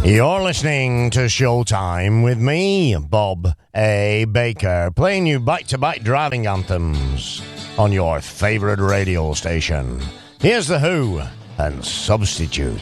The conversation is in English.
You're listening to Showtime with me, Bob A. Baker, playing you back-to-back driving anthems on your favorite radio station. Here's The Who and Substitute.